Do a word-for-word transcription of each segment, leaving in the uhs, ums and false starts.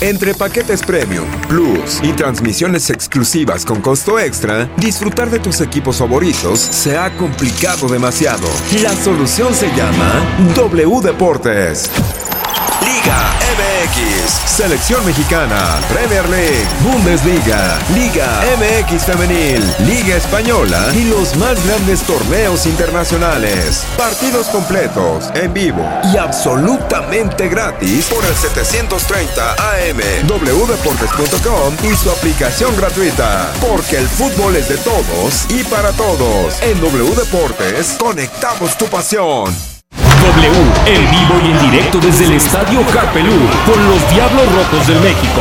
Entre paquetes Premium, Plus y transmisiones exclusivas con costo extra, disfrutar de tus equipos favoritos se ha complicado demasiado. La solución se llama W Deportes. Liga M X, Selección Mexicana, Premier League, Bundesliga, Liga M X Femenil, Liga Española y los más grandes torneos internacionales. Partidos completos, en vivo y absolutamente gratis por el setecientos treinta A M, w deportes punto com y su aplicación gratuita. Porque el fútbol es de todos y para todos. En W Deportes, conectamos tu pasión. W, en vivo y en directo desde el Estadio Carpelú, con los Diablos Rojos del México.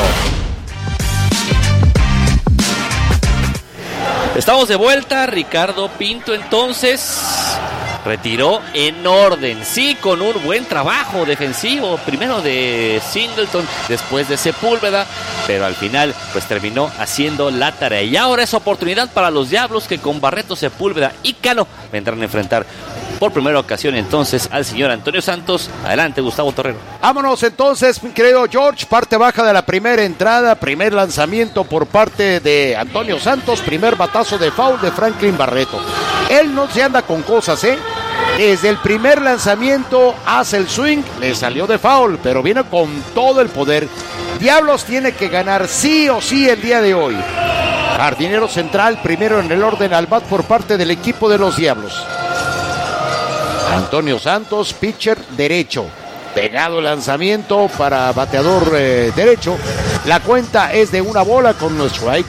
Estamos de vuelta. Ricardo Pinto entonces retiró en orden, sí, con un buen trabajo defensivo, primero de Singleton, después de Sepúlveda, pero al final pues terminó haciendo la tarea. Y ahora es oportunidad para los Diablos, que con Barreto, Sepúlveda y Cano vendrán a enfrentar por primera ocasión entonces al señor Antonio Santos. Adelante, Gustavo Torrero. Vámonos entonces, mi querido George, parte baja de la primera entrada, primer lanzamiento por parte de Antonio Santos, primer batazo de foul de Franklin Barreto. Él no se anda con cosas, ¿eh? Desde el primer lanzamiento hace el swing, le salió de foul, pero viene con todo el poder. Diablos tiene que ganar sí o sí el día de hoy. Jardinero central, primero en el orden al bat por parte del equipo de los Diablos. Antonio Santos, pitcher derecho. Pegado el lanzamiento para bateador eh, derecho. La cuenta es de una bola con un strike.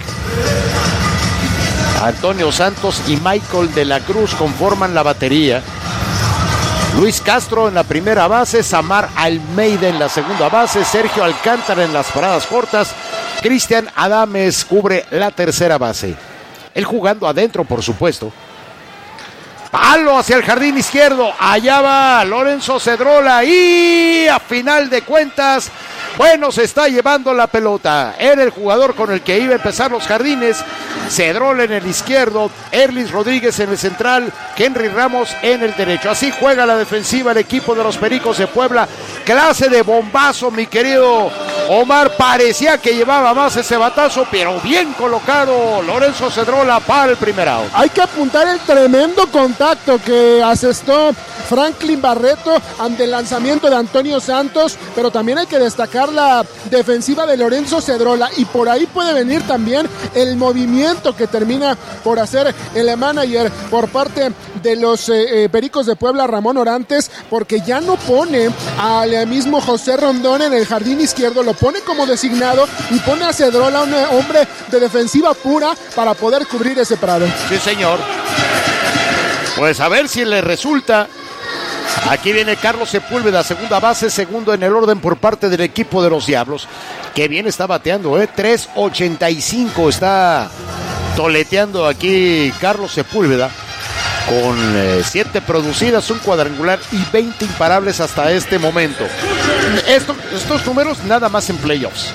Antonio Santos y Michael de la Cruz conforman la batería. Luis Castro en la primera base, Samar Almeida en la segunda base, Sergio Alcántara en las paradas cortas, Cristian Adames cubre la tercera base. Él jugando adentro, por supuesto. Palo hacia el jardín izquierdo, allá va Lorenzo Cedrola y a final de cuentas, bueno, se está llevando la pelota. Era el jugador con el que iba a empezar los jardines. Cedrola en el izquierdo, Erlis Rodríguez en el central, Henry Ramos en el derecho. Así juega la defensiva el equipo de los Pericos de Puebla. Clase de bombazo, mi querido Omar. Parecía que llevaba más ese batazo, pero bien colocado Lorenzo Cedrola para el primer out. Hay que apuntar el tremendo contacto que asestó Franklin Barreto ante el lanzamiento de Antonio Santos, pero también hay que destacar la defensiva de Lorenzo Cedrola, y por ahí puede venir también el movimiento que termina por hacer el manager por parte de los eh, eh, Pericos de Puebla, Ramón Orantes, porque ya no pone al mismo José Rondón en el jardín izquierdo, lo pone como designado y pone a Cedrola, un hombre de defensiva pura, para poder cubrir ese prado. Sí, señor. Pues a ver si le resulta. Aquí viene Carlos Sepúlveda, segunda base, segundo en el orden por parte del equipo de los Diablos. Qué bien está bateando, ¿eh? tres ochenta y cinco está toleteando aquí Carlos Sepúlveda, con eh, siete producidas, un cuadrangular y veinte imparables hasta este momento. Esto, estos números nada más en playoffs.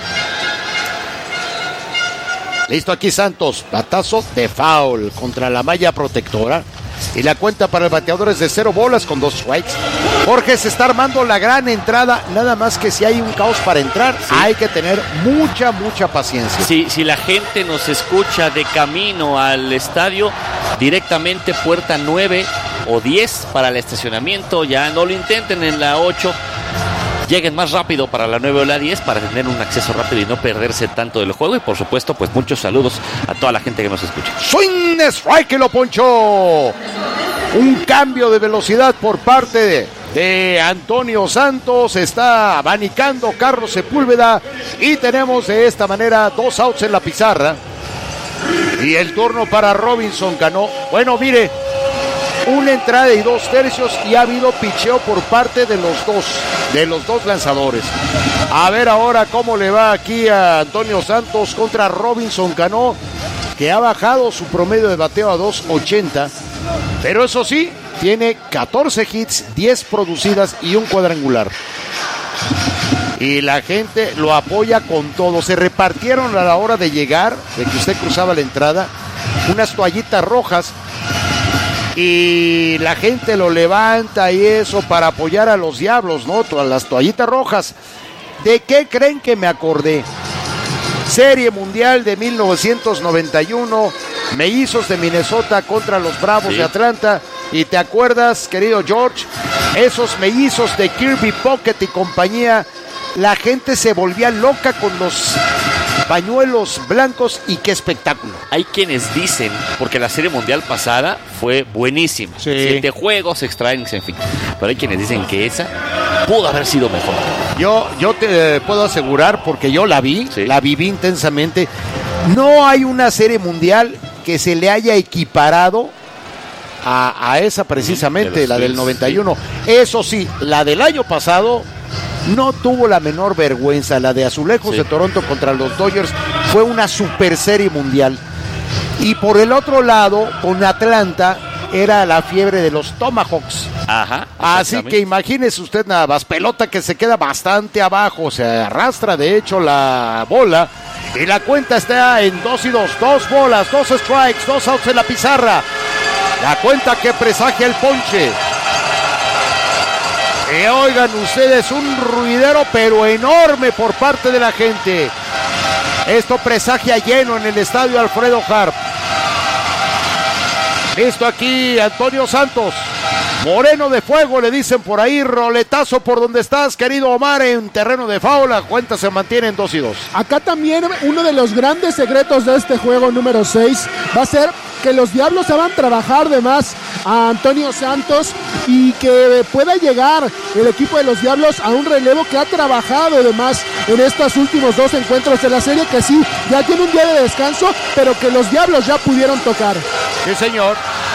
Listo aquí Santos, batazo de foul contra la malla protectora. Y la cuenta para el bateador es de cero bolas con dos strikes. Jorge se está armando la gran entrada, nada más que si hay un caos para entrar, sí, hay que tener mucha, mucha paciencia. Sí, si la gente nos escucha de camino al estadio, directamente puerta nueve o diez para el estacionamiento, ya no lo intenten en la ocho. Lleguen más rápido para la nueve o la diez para tener un acceso rápido y no perderse tanto del juego. Y por supuesto, pues muchos saludos a toda la gente que nos escucha. Swing strike que lo ponchó. Un cambio de velocidad por parte de, de Antonio Santos. Está abanicando Carlos Sepúlveda. Y tenemos de esta manera dos outs en la pizarra. Y el turno para Robinson Cano. Bueno, mire, una entrada y dos tercios y ha habido picheo por parte de los dos, de los dos lanzadores. A ver ahora cómo le va aquí a Antonio Santos contra Robinson Cano, que ha bajado su promedio de bateo a dos ochenta, pero eso sí, tiene catorce hits, diez producidas y un cuadrangular. Y la gente lo apoya con todo. Se repartieron a la hora de llegar, de que usted cruzaba la entrada, unas toallitas rojas, y la gente lo levanta y eso para apoyar a los Diablos, ¿no? Todas las toallitas rojas. ¿De qué creen que me acordé? Serie Mundial de mil novecientos noventa y uno, Mellizos de Minnesota contra los Bravos sí. de Atlanta. Y te acuerdas, querido George, esos mellizos de Kirby Puckett y compañía, la gente se volvía loca con los pañuelos blancos y qué espectáculo. Hay quienes dicen, porque la Serie Mundial pasada fue buenísima, sí. siete juegos, extra innings, en fin, pero hay quienes dicen que esa pudo haber sido mejor. Yo, yo te eh, puedo asegurar, porque yo la vi, sí. la viví intensamente, no hay una Serie Mundial que se le haya equiparado A, a esa precisamente, de la del noventa y uno. Sí. Eso sí, la del año pasado no tuvo la menor vergüenza. La de Azulejos sí. de Toronto contra los Dodgers fue una super serie mundial. Y por el otro lado, con Atlanta, era la fiebre de los Tomahawks. Ajá. Así que imagínese usted nada más, pelota que se queda bastante abajo, se arrastra de hecho la bola. Y la cuenta está en dos y dos, dos bolas, dos strikes, dos outs en la pizarra. La cuenta que presagia el ponche. Y oigan ustedes, un ruidero pero enorme por parte de la gente. Esto presagia lleno en el estadio Alfredo Harp. Listo aquí Antonio Santos. Moreno de fuego, le dicen por ahí, roletazo por donde estás, querido Omar, en terreno de foul. La cuenta se mantiene en dos y dos. Acá también uno de los grandes secretos de este juego número seis va a ser que los Diablos hagan trabajar de más a Antonio Santos y que pueda llegar el equipo de los Diablos a un relevo que ha trabajado de más en estos últimos dos encuentros de la serie, que sí, ya tiene un día de descanso, pero que los Diablos ya pudieron tocar. Sí, señor.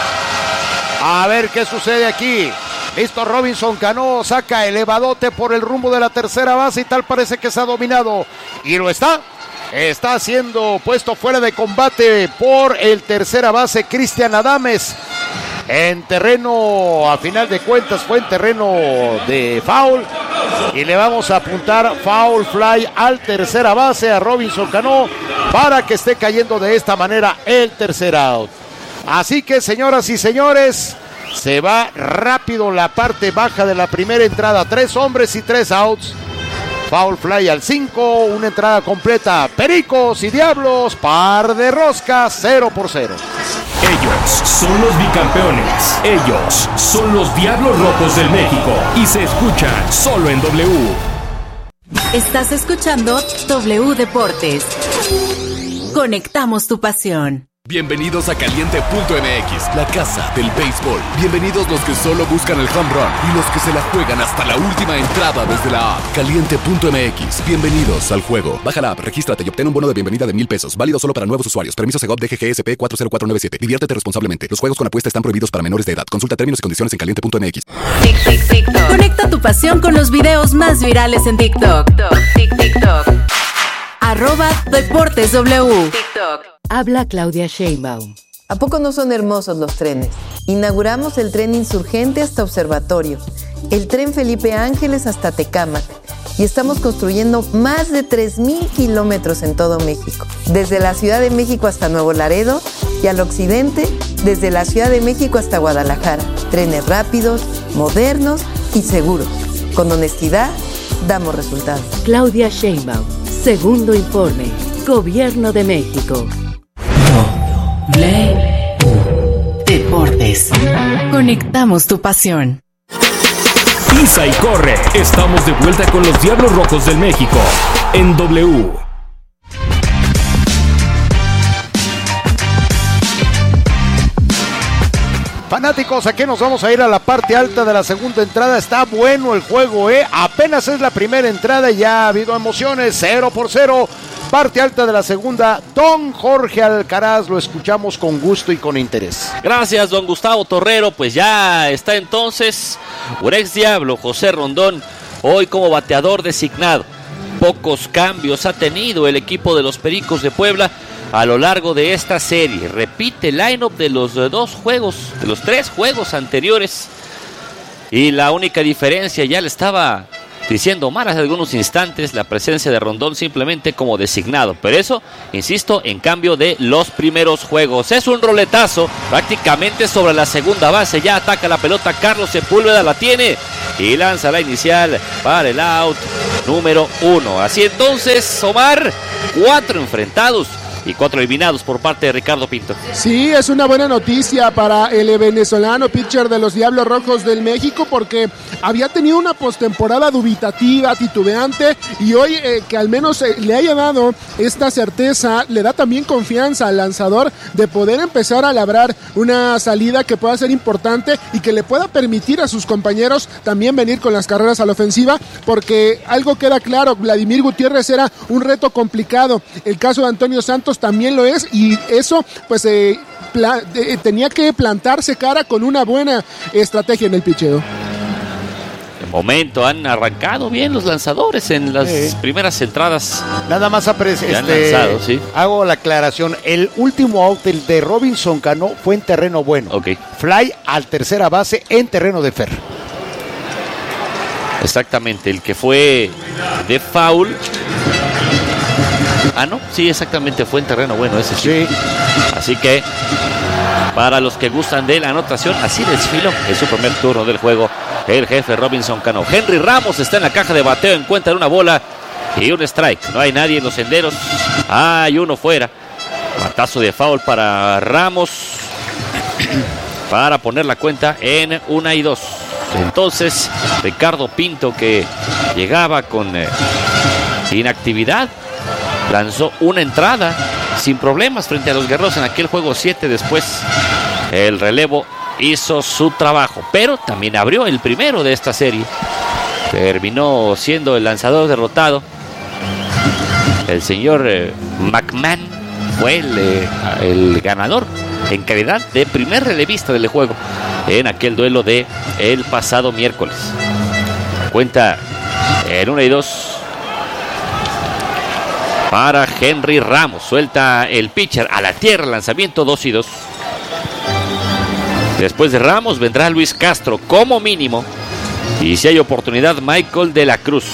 A ver qué sucede aquí. Listo, Robinson Cano saca elevadote por el rumbo de la tercera base y tal parece que se ha dominado. Y lo está. Está siendo puesto fuera de combate por el tercera base Cristian Adames. En terreno, a final de cuentas, fue en terreno de foul. Y le vamos a apuntar foul fly al tercera base, a Robinson Cano, para que esté cayendo de esta manera el tercer out. Así que, señoras y señores, se va rápido la parte baja de la primera entrada. Tres hombres y tres outs. Foul fly al cinco, una entrada completa. Pericos y Diablos, par de roscas, cero por cero. Ellos son los bicampeones. Ellos son los Diablos Rojos del México. Y se escuchan solo en W. Estás escuchando W Deportes. Conectamos tu pasión. Bienvenidos a Caliente punto M X, la casa del béisbol. Bienvenidos los que solo buscan el home run y los que se la juegan hasta la última entrada desde la app. Caliente punto M X, bienvenidos al juego. Baja la app, regístrate y obtén un bono de bienvenida de mil pesos. Válido solo para nuevos usuarios. Permiso Segov D G G S P cuatro cero cuatro nueve siete. Diviértete responsablemente. Los juegos con apuesta están prohibidos para menores de edad. Consulta términos y condiciones en caliente punto M X. Tic, tic, tic, Conecta tu pasión con los videos más virales en TikTok. Tic, TikTok. Arroba Deportes W. TikTok. Habla Claudia Sheinbaum. ¿A poco no son hermosos los trenes? Inauguramos el tren Insurgente hasta Observatorio, el tren Felipe Ángeles hasta Tecámac y estamos construyendo más de tres mil kilómetros en todo México. Desde la Ciudad de México hasta Nuevo Laredo y al occidente, desde la Ciudad de México hasta Guadalajara. Trenes rápidos, modernos y seguros. Con honestidad, damos resultados. Claudia Sheinbaum, segundo informe, Gobierno de México. W Deportes. Conectamos tu pasión. Pisa y corre. Estamos de vuelta con los Diablos Rojos del México en W. Fanáticos, aquí nos vamos a ir a la parte alta de la segunda entrada. Está bueno el juego, ¿eh? Apenas es la primera entrada y ya ha habido emociones. Cero por cero. Parte alta de la segunda, don Jorge Alcaraz, lo escuchamos con gusto y con interés. Gracias, don Gustavo Torrero. Pues ya está entonces un ex Diablo, José Rondón, hoy como bateador designado. Pocos cambios ha tenido el equipo de los Pericos de Puebla a lo largo de esta serie. Repite el line-up de los dos juegos, de los tres juegos anteriores. Y la única diferencia, ya le estaba diciendo Omar hace algunos instantes, la presencia de Rondón simplemente como designado. Pero eso, insisto, en cambio de los primeros juegos. Es un roletazo prácticamente sobre la segunda base. Ya ataca la pelota Carlos Sepúlveda, la tiene y lanza la inicial para el out número uno. Así entonces, Omar, cuatro enfrentados y cuatro eliminados por parte de Ricardo Pinto. Sí, es una buena noticia para el venezolano pitcher de los Diablos Rojos del México, porque había tenido una postemporada dubitativa, titubeante, y hoy eh, que al menos eh, le haya dado esta certeza, le da también confianza al lanzador de poder empezar a labrar una salida que pueda ser importante y que le pueda permitir a sus compañeros también venir con las carreras a la ofensiva, porque algo queda claro, Vladimir Gutiérrez era un reto complicado, el caso de Antonio Santos también lo es, y eso pues eh, pla- eh, tenía que plantarse cara con una buena estrategia en el picheo. De momento han arrancado bien los lanzadores en las sí. primeras entradas. Nada más aparece, este, han lanzado, ¿sí? Hago la aclaración, el último out, el de Robinson Cano, fue en terreno bueno. Okay. Fly al tercera base en terreno de Fer. Exactamente, el que fue de foul. Ah, no, sí, exactamente, fue en terreno bueno ese sí. Así que, para los que gustan de la anotación, así desfiló en su primer turno del juego el jefe Robinson Cano. Henry Ramos está en la caja de bateo, encuentra una bola y un strike. No hay nadie en los senderos. Hay uno fuera. Batazo de foul para Ramos para poner la cuenta en una y dos. Entonces, Ricardo Pinto, que llegaba con eh, inactividad, lanzó una entrada sin problemas frente a los Guerreros en aquel juego siete. Después el relevo hizo su trabajo, pero también abrió el primero de esta serie. Terminó siendo el lanzador derrotado. El señor eh, McMahon fue el, eh, el ganador en calidad de primer relevista del juego en aquel duelo de el pasado miércoles. Cuenta en una y dos para Henry Ramos. Suelta el pitcher a la tierra, lanzamiento dos y dos. Después de Ramos vendrá Luis Castro como mínimo, y si hay oportunidad, Michael de la Cruz.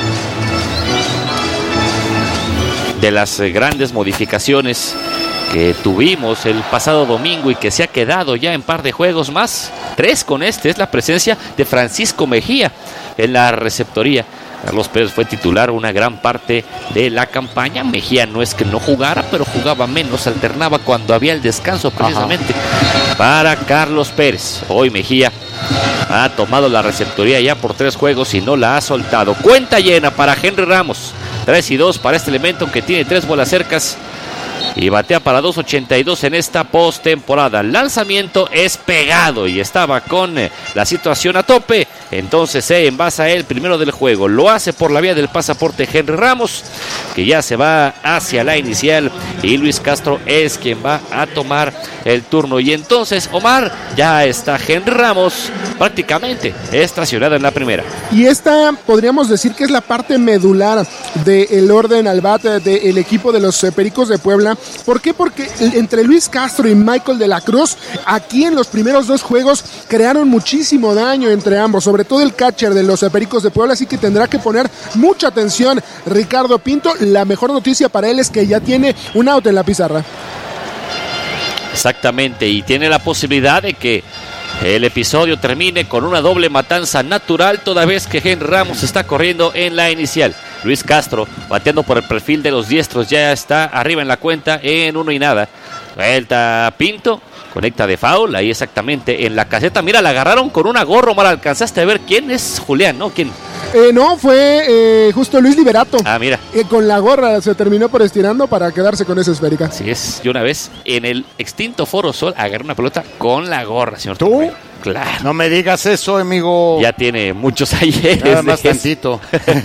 De las grandes modificaciones que tuvimos el pasado domingo y que se ha quedado ya en par de juegos más, tres con este, es la presencia de Francisco Mejía en la receptoría. Carlos Pérez fue titular una gran parte de la campaña. Mejía no es que no jugara, pero jugaba menos, alternaba cuando había el descanso precisamente. Ajá. Para Carlos Pérez. Hoy Mejía ha tomado la receptoría ya por tres juegos y no la ha soltado. Cuenta llena para Henry Ramos. tres y dos para este elemento que tiene tres bolas cercas y batea para dos ochenta y dos en esta postemporada. El lanzamiento es pegado y estaba con eh, la situación a tope. Entonces se envasa el primero del juego. Lo hace por la vía del pasaporte Henry Ramos, que ya se va hacia la inicial, y Luis Castro es quien va a tomar el turno. Y entonces, Omar, ya está Henry Ramos prácticamente estacionado en la primera. Y esta podríamos decir que es la parte medular del orden al bat del equipo de los Pericos de Puebla. ¿Por qué? Porque entre Luis Castro y Michael de la Cruz, aquí en los primeros dos juegos crearon muchísimo daño entre ambos, sobre todo el catcher de los Pericos de Puebla, así que tendrá que poner mucha atención Ricardo Pinto. La mejor noticia para él es que ya tiene un out en la pizarra. Exactamente, y tiene la posibilidad de que el episodio termine con una doble matanza natural, toda vez que Henry Ramos está corriendo en la inicial. Luis Castro, bateando por el perfil de los diestros, ya está arriba en la cuenta en uno y nada. Suelta Pinto, conecta de foul, ahí exactamente en la caseta. Mira, la agarraron con una gorra, mal alcanzaste a ver quién es Julián, ¿no? ¿Quién? Eh, no, fue eh, justo Luis Liberato. Ah, mira. Eh, con la gorra se terminó por estirando para quedarse con esa esférica. Así es, y una vez en el extinto Foro Sol agarró una pelota con la gorra, señor. ¿Tú? Tormero. Claro. No me digas eso, amigo. Ya tiene muchos ayeres. Nada más tantito.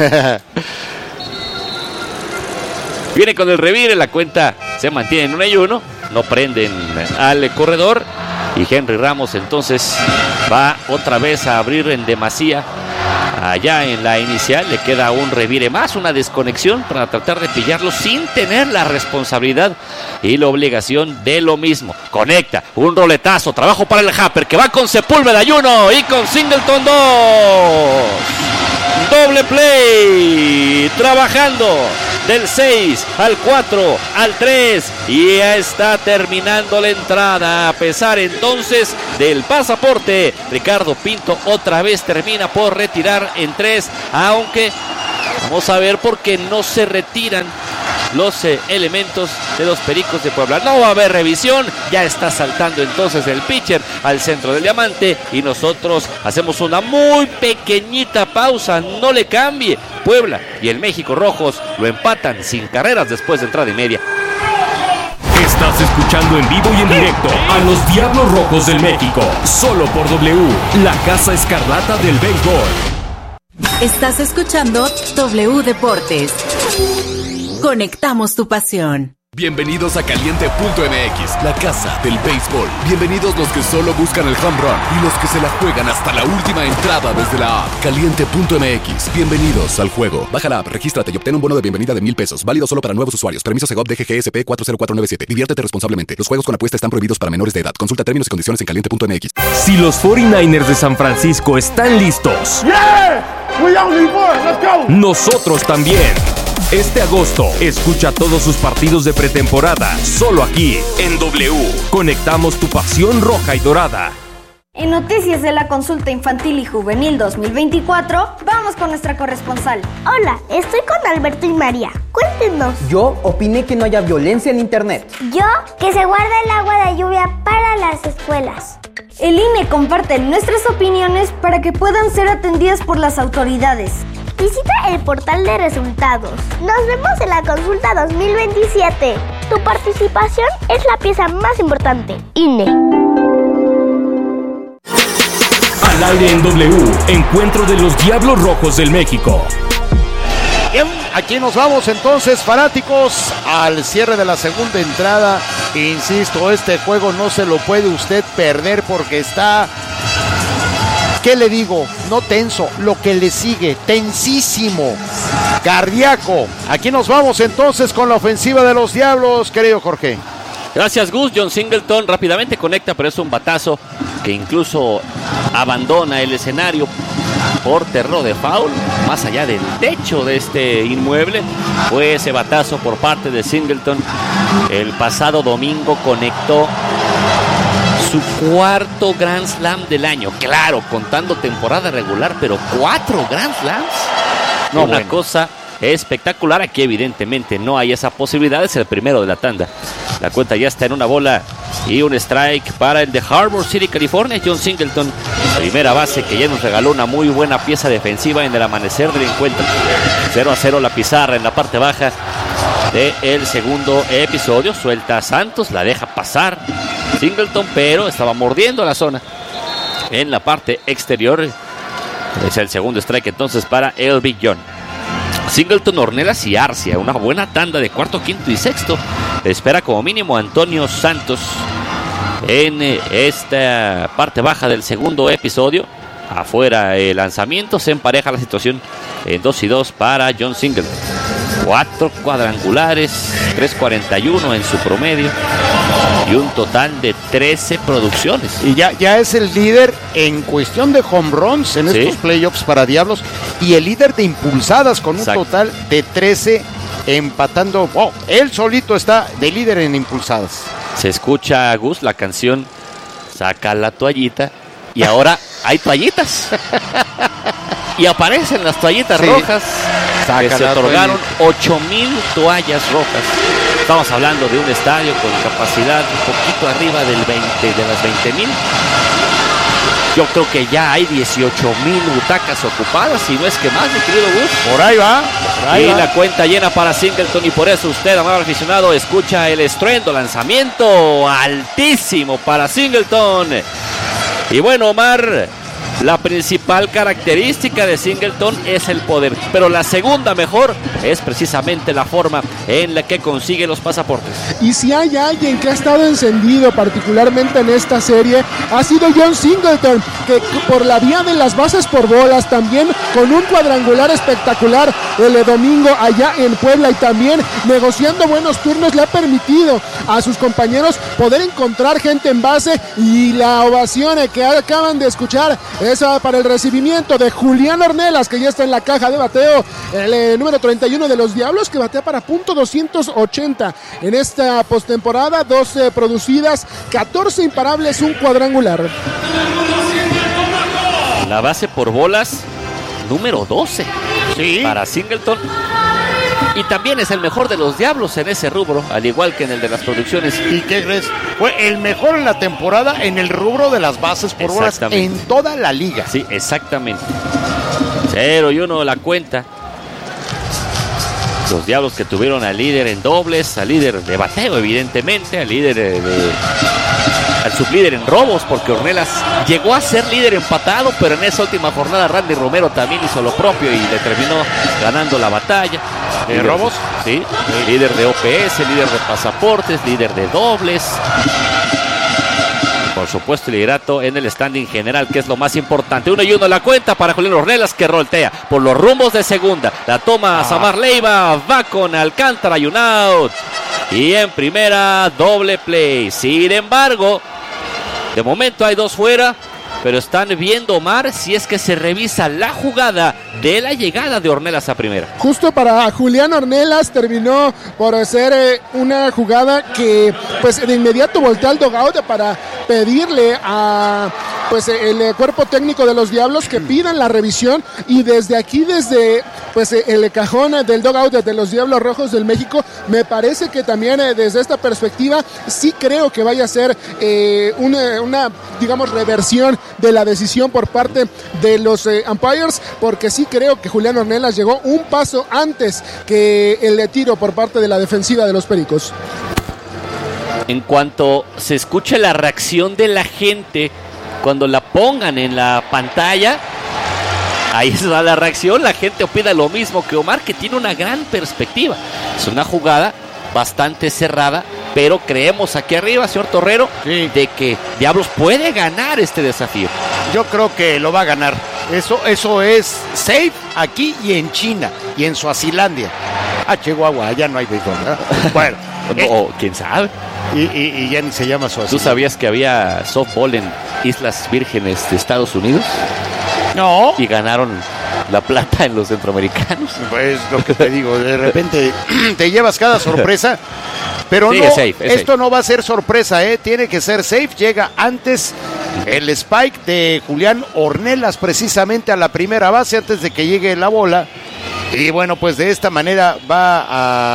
Viene con el revire, la cuenta se mantiene en uno y uno. No prenden al corredor. Y Henry Ramos entonces va otra vez a abrir en demasía allá en la inicial. Le queda un revire más, una desconexión para tratar de pillarlo sin tener la responsabilidad y la obligación de lo mismo. Conecta, un roletazo, trabajo para el Happer, que va con Sepúlveda y uno, y con Singleton dos. Doble play, trabajando del seis al cuatro al tres, y ya está terminando la entrada. A pesar entonces del pasaporte, Ricardo Pinto otra vez termina por retirar en tres, aunque Vamos a ver por qué no se retiran los eh, elementos de los Pericos de Puebla. No va a haber revisión, ya está saltando entonces el pitcher al centro del diamante y nosotros hacemos una muy pequeñita pausa. No le cambie. Puebla y el México Rojos lo empatan sin carreras después de entrada y media. Estás escuchando en vivo y en directo a los Diablos Rojos del México, solo por W, la Casa Escarlata del Béisbol. Estás escuchando W Deportes. Conectamos tu pasión. Bienvenidos a Caliente punto M X, la casa del béisbol. Bienvenidos los que solo buscan el home run y los que se la juegan hasta la última entrada desde la app. Caliente punto M X, bienvenidos al juego. Baja la app, regístrate y obtén un bono de bienvenida de mil pesos. Válido solo para nuevos usuarios. Permiso Segov D G G S P cuatro cero cuatro nueve siete. Diviértete responsablemente. Los juegos con apuesta están prohibidos para menores de edad. Consulta términos y condiciones en Caliente punto M X. Si los cuarenta y nueve ers de San Francisco están listos, ¡Yeah! We only won. Let's go. Nosotros también. Este agosto, escucha todos sus partidos de pretemporada, solo aquí, en W. Conectamos tu pasión roja y dorada. En noticias de la consulta infantil y juvenil dos mil veinticuatro, vamos con nuestra corresponsal. Hola, estoy con Alberto y María. Cuéntenos. Yo opiné que no haya violencia en internet. Yo, que se guarda el agua de lluvia para las escuelas. El I N E comparte nuestras opiniones para que puedan ser atendidas por las autoridades. Visita el portal de resultados. Nos vemos en la consulta dos mil veintisiete. Tu participación es la pieza más importante. I N E. Al aire en W, encuentro de los Diablos Rojos del México. Bien, aquí nos vamos entonces, fanáticos, al cierre de la segunda entrada. Insisto, este juego no se lo puede usted perder porque está... ¿Qué le digo? No tenso, lo que le sigue, tensísimo, cardíaco. Aquí nos vamos entonces con la ofensiva de los Diablos, querido Jorge. Gracias, Gus. John Singleton rápidamente conecta, pero es un batazo que incluso abandona el escenario por terror de foul, más allá del techo de este inmueble. Fue ese batazo por parte de Singleton. El pasado domingo conectó su cuarto Grand Slam del año. Claro, contando temporada regular, pero cuatro Grand Slams. No, Una bueno. cosa espectacular. Aquí evidentemente no hay esa posibilidad. Es el primero de la tanda. La cuenta ya está en una bola y un strike para el de Harbor City, California. John Singleton, primera base, que ya nos regaló una muy buena pieza defensiva en el amanecer del encuentro. cero a cero la pizarra en la parte baja del segundo episodio. Suelta a Santos, la deja pasar Singleton, pero estaba mordiendo la zona en la parte exterior. Es el segundo strike entonces para el Big John. Singleton, Ornelas y Arcia, una buena tanda de cuarto, quinto y sexto. Espera como mínimo Antonio Santos en esta parte baja del segundo episodio. Afuera el lanzamiento, se empareja la situación en dos y dos para John Singleton. Cuatro cuadrangulares, tres cuarenta y uno en su promedio y un total de trece producciones. Y ya, ya es el líder en cuestión de home runs en ¿Sí? estos playoffs para Diablos y el líder de impulsadas con un Exacto. total de trece, empatando. Oh, él solito está de líder en impulsadas. Se escucha, Gus, la canción Saca la toallita y ahora hay toallitas. Y aparecen las toallitas sí. rojas. Que se otorgaron ocho mil toallas rojas. Estamos hablando de un estadio con capacidad un poquito arriba del veinte, de las veinte mil. Yo creo que ya hay dieciocho mil butacas ocupadas, si no es que más, mi querido Gus. Por ahí va. Por ahí y va. la cuenta llena para Singleton, y por eso usted, amable aficionado, escucha el estruendo, lanzamiento altísimo para Singleton. Y bueno, Omar, la principal característica de Singleton es el poder, pero la segunda mejor es precisamente la forma en la que consigue los pasaportes. Y si hay alguien que ha estado encendido particularmente en esta serie, ha sido John Singleton, que por la vía de las bases por bolas, también con un cuadrangular espectacular el domingo allá en Puebla, y también negociando buenos turnos, le ha permitido a sus compañeros poder encontrar gente en base, y la ovación que acaban de escuchar esa para el recibimiento de Julián Ornelas, que ya está en la caja de bateo, el eh, número treinta y uno de los Diablos, que batea para punto doscientos ochenta en esta postemporada, doce producidas, catorce imparables, un cuadrangular. La base por bolas número doce. sí. para Singleton. Y también es el mejor de los Diablos en ese rubro, al igual que en el de las producciones. ¿Y qué crees? Fue el mejor en la temporada en el rubro de las bases por bolas en toda la liga. Sí, exactamente. Cero y uno la cuenta. Los Diablos que tuvieron al líder en dobles, al líder de bateo evidentemente, al líder de... de al sublíder en robos, porque Ornelas llegó a ser líder empatado, pero en esa última jornada Randy Romero también hizo lo propio y le terminó ganando la batalla. ¿De líder, robos? Sí, sí, líder de O P S, líder de pasaportes, líder de dobles. Por supuesto, el liderato en el standing general, que es lo más importante. Uno y uno la cuenta para Julián Ornelas, que roltea por los rumbos de segunda. La toma ah. Samar Leiva, va con Alcántara y un out. Y en primera, doble play. Sin embargo, de momento hay dos fuera, pero están viendo, Omar, si es que se revisa la jugada de la llegada de Ornelas a primera. Justo para Julián Ornelas terminó por hacer eh, una jugada que pues de inmediato volteó al dugout para pedirle a pues el eh, cuerpo técnico de los Diablos que pidan la revisión, y desde aquí, desde pues eh, el cajón del dugout de los Diablos Rojos del México, me parece que también eh, desde esta perspectiva sí creo que vaya a ser eh, una, una digamos reversión de la decisión por parte de los eh, umpires, porque sí creo que Julián Ornelas llegó un paso antes que el de tiro por parte de la defensiva de los Pericos. En cuanto se escuche la reacción de la gente cuando la pongan en la pantalla, ahí está la reacción. La gente opina lo mismo que Omar, que tiene una gran perspectiva. Es una jugada bastante cerrada, pero creemos aquí arriba, señor Torrero, sí, de que Diablos puede ganar este desafío. Yo creo que lo va a ganar. Eso, eso es safe aquí y en China y en Suazilandia. Ah, Chihuahua, allá no hay béisbol, ¿verdad? Bueno, no, eh, quién sabe. Y, y, y ya ni se llama Suazilandia. ¿Tú sabías que había softball en Islas Vírgenes de Estados Unidos? No. Y ganaron la plata en los centroamericanos. Pues lo que te digo, de repente te llevas cada sorpresa. Pero sí, no, safe, esto safe. No va a ser sorpresa, ¿eh? Tiene que ser safe. Llega antes el spike de Julián Ornelas precisamente a la primera base antes de que llegue la bola. Y bueno, pues de esta manera va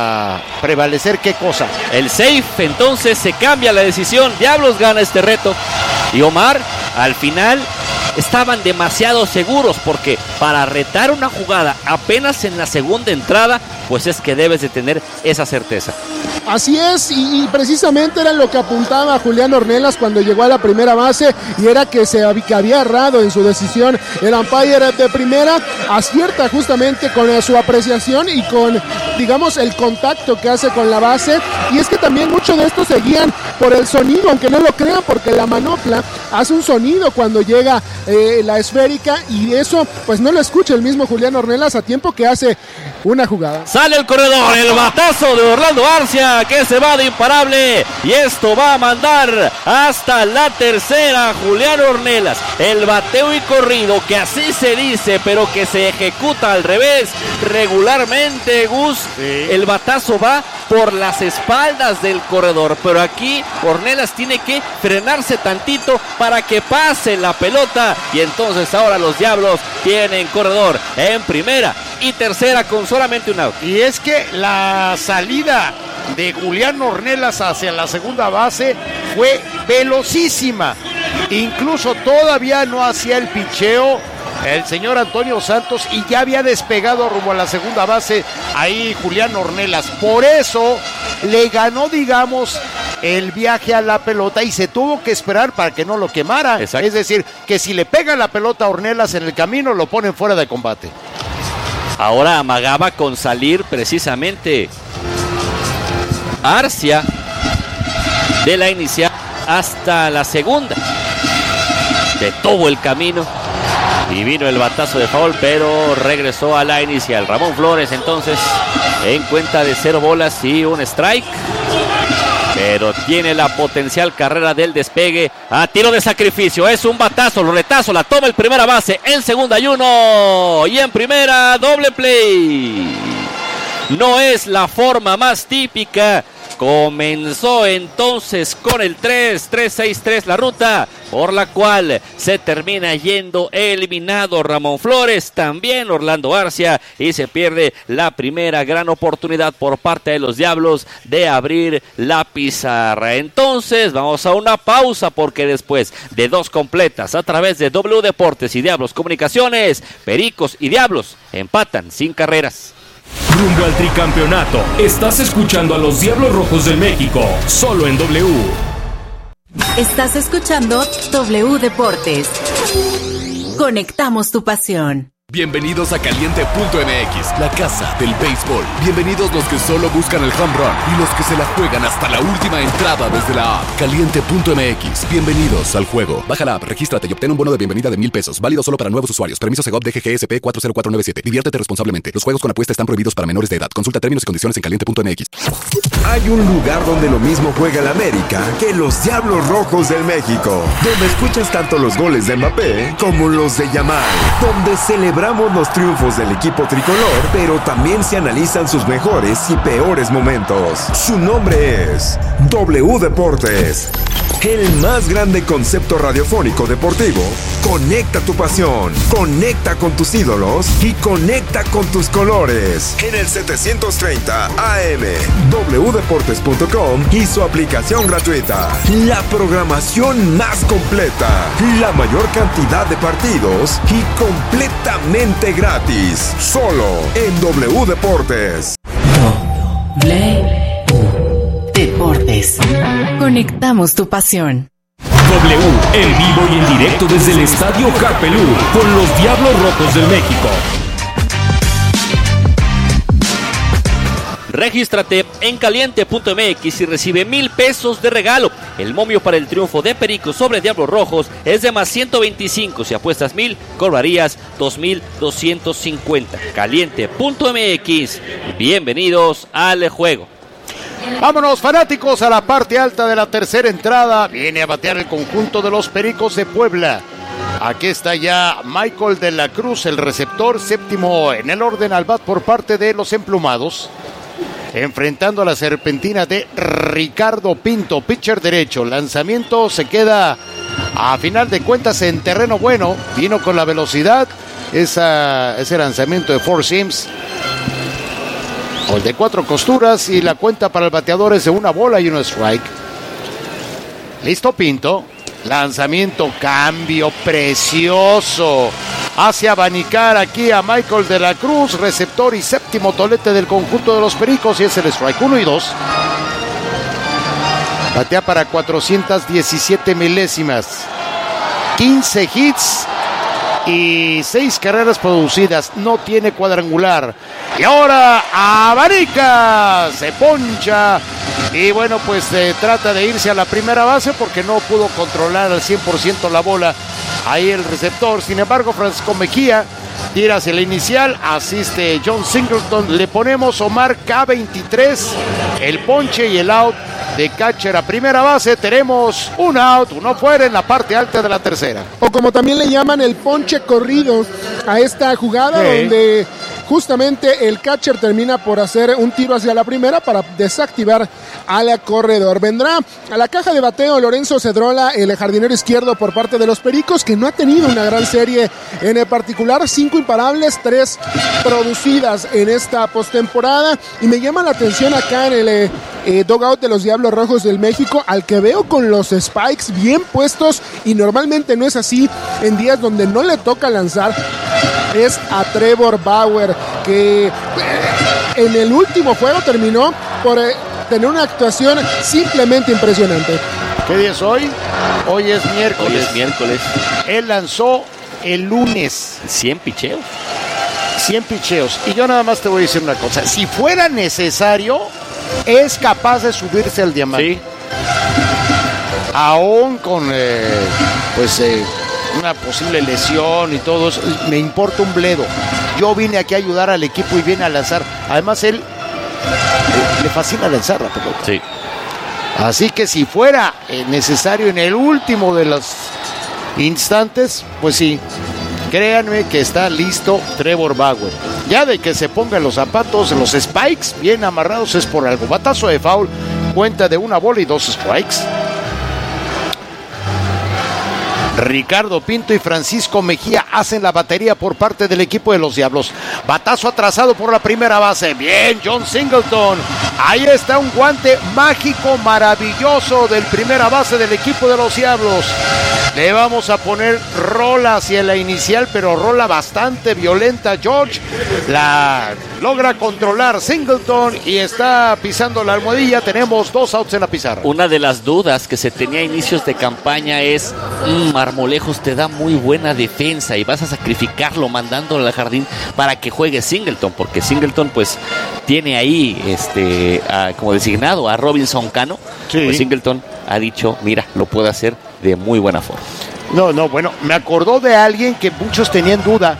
a prevalecer ¿qué cosa? El safe, entonces se cambia la decisión. Diablos gana este reto. Y Omar, al final, estaban demasiado seguros, porque para retar una jugada apenas en la segunda entrada, pues es que debes de tener esa certeza. Así es, y, y precisamente era lo que apuntaba Julián Ornelas cuando llegó a la primera base, y era que se que había errado en su decisión. El umpire de primera acierta justamente con su apreciación y con, digamos, el contacto que hace con la base. Y es que también mucho de esto se guían por el sonido, aunque no lo crean, porque la manopla hace un sonido cuando llega eh, la esférica, y eso pues no lo escucha el mismo Julián Ornelas a tiempo que hace una jugada. Sale el corredor, el batazo de Orlando Arcia, que se va de imparable, y esto va a mandar hasta la tercera Julián Ornelas. El bateo y corrido, que así se dice, pero que se ejecuta al revés regularmente, Gus. Sí. El batazo va por las espaldas del corredor, pero aquí Ornelas tiene que frenarse tantito para que pase la pelota, y entonces ahora los Diablos tienen corredor en primera y tercera con solamente un out. Y es que la salida de Julián Ornelas hacia la segunda base fue velocísima, incluso todavía no hacía el picheo el señor Antonio Santos, y ya había despegado rumbo a la segunda base ahí Julián Ornelas. Por eso le ganó, digamos, el viaje a la pelota, y se tuvo que esperar para que no lo quemara. Exacto. Es decir, que si le pega la pelota a Ornelas en el camino, lo ponen fuera de combate. Ahora amagaba con salir precisamente Arcia de la inicial hasta la segunda. Detuvo el camino y vino el batazo de foul, pero regresó a la inicial. Ramón Flores entonces en cuenta de cero bolas y un strike, pero tiene la potencial carrera del despegue a tiro de sacrificio. Es un batazo, lo retazo, la toma el primera base, en segunda y uno, y en primera doble play. No es la forma más típica Comenzó entonces con el tres tres seis tres la ruta por la cual se termina yendo eliminado Ramón Flores, también Orlando Arcia, y se pierde la primera gran oportunidad por parte de los Diablos de abrir la pizarra. Entonces vamos a una pausa porque después de dos completas a través de W Deportes y Diablos Comunicaciones, Pericos y Diablos empatan sin carreras. Rumbo al tricampeonato, estás escuchando a los Diablos Rojos del México, solo en W. Estás escuchando W Deportes. Conectamos tu pasión. Bienvenidos a Caliente punto M X, la casa del béisbol. Bienvenidos los que solo buscan el home run y los que se la juegan hasta la última entrada desde la app. Caliente punto M X, bienvenidos al juego. Baja la app, regístrate y obtén un bono de bienvenida de mil pesos. Válido solo para nuevos usuarios. Permiso Segov D G G S P cuatro cero cuatro nueve siete. Diviértete responsablemente. Los juegos con apuesta están prohibidos para menores de edad. Consulta términos y condiciones en Caliente punto M X. Hay un lugar donde lo mismo juega el América que los Diablos Rojos del México, donde escuchas tanto los goles de Mbappé como los de Yamal, donde celebramos los triunfos del equipo tricolor, pero también se analizan sus mejores y peores momentos. Su nombre es W Deportes, el más grande concepto radiofónico deportivo. Conecta tu pasión, conecta con tus ídolos y conecta con tus colores. En el setecientos treinta A M, w deportes punto com y su aplicación gratuita. La programación más completa, la mayor cantidad de partidos y completamente gratis. Solo en W Deportes. W Deportes. Conectamos tu pasión. W, en vivo y en directo desde el Estadio Carpelú, con los Diablos Rojos del México. Regístrate en caliente punto M X y recibe mil pesos de regalo. El momio para el triunfo de Pericos sobre Diablos Rojos es de más ciento veinticinco. Si apuestas mil, cobrarías dos mil doscientos cincuenta. caliente punto M X. Bienvenidos al juego. Vámonos, fanáticos, a la parte alta de la tercera entrada. Viene a batear el conjunto de los Pericos de Puebla. Aquí está ya Michael de la Cruz, el receptor, séptimo en el orden al bat por parte de los emplumados. Enfrentando a la serpentina de Ricardo Pinto, pitcher derecho. Lanzamiento se queda a final de cuentas en terreno bueno. Vino con la velocidad. Esa, ese lanzamiento de four seams. O el de cuatro costuras, y la cuenta para el bateador es de una bola y un strike. Listo Pinto. Lanzamiento, cambio precioso. Hace abanicar aquí a Michael de la Cruz, receptor y séptimo tolete del conjunto de los Pericos, y es el strike uno y dos. Batea para cuatrocientas diecisiete milésimas. quince hits y seis carreras producidas. No tiene cuadrangular. Y ahora abanica, se poncha. Y bueno, pues eh, trata de irse a la primera base porque no pudo controlar al cien por ciento la bola. Ahí el receptor. Sin embargo, Francisco Mejía tira hacia la inicial. Asiste John Singleton. Le ponemos Omar K veintitrés. El ponche y el out de catcher a primera base. Tenemos un out, uno fuera en la parte alta de la tercera. O como también le llaman, el ponche corrido a esta jugada, sí, donde justamente el catcher termina por hacer un tiro hacia la primera para desactivar al corredor. Vendrá a la caja de bateo Lorenzo Cedrola, el jardinero izquierdo por parte de los Pericos, que no ha tenido una gran serie en el particular. Cinco imparables, tres producidas en esta postemporada. Y me llama la atención acá en el eh, eh, dugout de los Diablos Rojos del México, al que veo con los spikes bien puestos, y normalmente no es así en días donde no le toca lanzar. Es a Trevor Bauer, que eh, en el último juego terminó por eh, tener una actuación simplemente impresionante. ¿Qué día es hoy? Hoy es miércoles. Hoy es miércoles. Él lanzó el lunes. cien picheos. cien picheos. Y yo nada más te voy a decir una cosa. Si fuera necesario, es capaz de subirse al diamante. Sí. Aún con, eh, pues, eh, una posible lesión y todo eso, me importa un bledo. Yo vine aquí a ayudar al equipo y viene a lanzar. Además, él eh, le fascina lanzar la pelota. Sí. Así que si fuera eh, necesario en el último de los instantes, pues sí, créanme que está listo Trevor Bauer. Ya de que se pongan los zapatos, los spikes bien amarrados es por algo. Batazo de foul cuenta de una bola y dos strikes. Ricardo Pinto y Francisco Mejía hacen la batería por parte del equipo de los Diablos. Batazo atrasado por la primera base. Bien, John Singleton. Ahí está un guante mágico, maravilloso del primera base del equipo de los Diablos. Le vamos a poner rola hacia la inicial, pero rola bastante violenta. George la logra controlar Singleton y está pisando la almohadilla. Tenemos dos outs en la pizarra. Una de las dudas que se tenía a inicios de campaña es... Mmm, Marmolejos te da muy buena defensa y vas a sacrificarlo mandándolo al jardín para que juegue Singleton, porque Singleton pues tiene ahí este a, como designado a Robinson Cano. Sí. Pues Singleton ha dicho, mira, lo puede hacer de muy buena forma. No, no, bueno, me acordó de alguien que muchos tenían duda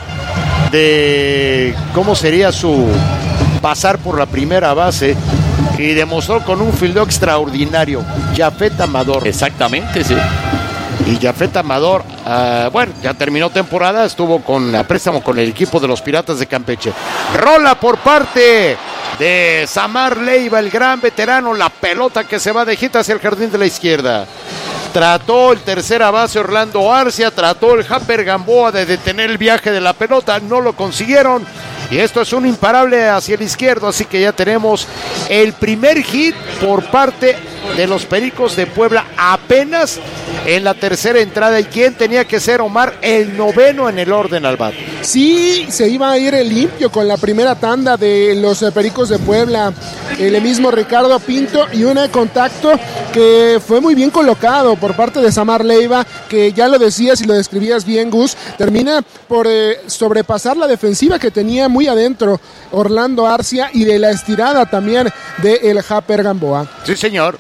de cómo sería su pasar por la primera base y demostró con un fildeo extraordinario, Jafet Amador. Exactamente, sí. Y Jafet Amador, uh, bueno, ya terminó temporada, estuvo con a préstamo con el equipo de los Piratas de Campeche. Rola por parte de Samar Leiva, el gran veterano, la pelota que se va de hit hacia el jardín de la izquierda. Trató el tercera base Orlando Arcia, trató el Japper Gamboa de detener el viaje de la pelota, no lo consiguieron. Y esto es un imparable hacia el izquierdo, así que ya tenemos el primer hit por parte de los Pericos de Puebla apenas en la tercera entrada. ¿Y quién tenía que ser, Omar? El noveno en el orden al bate. Sí, se iba a ir limpio con la primera tanda de los Pericos de Puebla. El mismo Ricardo Pinto y un contacto que fue muy bien colocado por parte de Samar Leiva, que ya lo decías y lo describías bien, Gus, termina por eh, sobrepasar la defensiva que tenía muy adentro Orlando Arcia y de la estirada también de el Japper Gamboa. Sí, señor.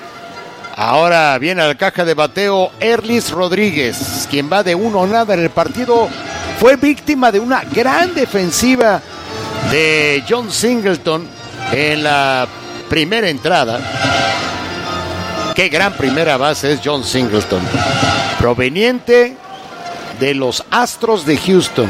Ahora viene a la caja de bateo Erlis Rodríguez, quien va de uno nada en el partido. Fue víctima de una gran defensiva de John Singleton en la primera entrada. Qué gran primera base es John Singleton, proveniente de los Astros de Houston.